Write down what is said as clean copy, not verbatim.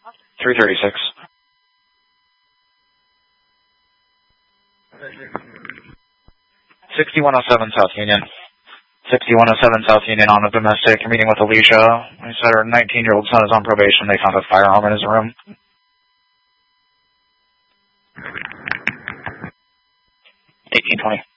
336. 6107 South Union. 6107 South Union on a domestic. You're meeting with Alicia. They said her 19-year-old son is on probation. They found a firearm in his room. 1820.